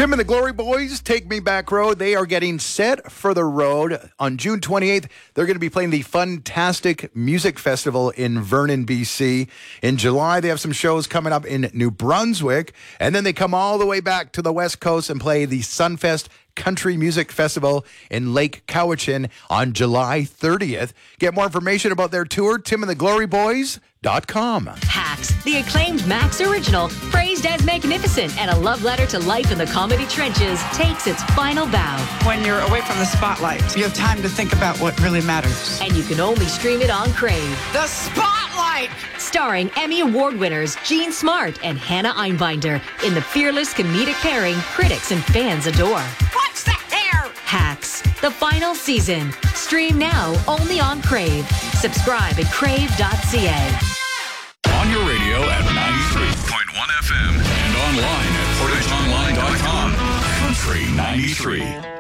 Tim and the Glory Boys, Take Me Back Road. They are getting set for the road. On June 28th, they're going to be playing the Funtastic Music Festival in Vernon, BC. In July, they have some shows coming up in New Brunswick. And then they come all the way back to the West Coast and play the Sunfest Country Music Festival in Lake Cowichan on July 30th. Get more information about their tour, timandthegloryboys.com. Hacks, the acclaimed Max original, praised as magnificent and a love letter to life in the comedy trenches, takes its final bow. When you're away from the spotlight, you have time to think about what really matters. And you can only stream it on Crave. The Spotlight! Starring Emmy Award winners Jean Smart and Hannah Einbinder in the fearless comedic pairing critics and fans adore. What's the hair? Hacks, the final season. Stream now only on Crave. Subscribe at crave.ca. On your radio at 93.1 FM and online at portageonline.com. Country 93.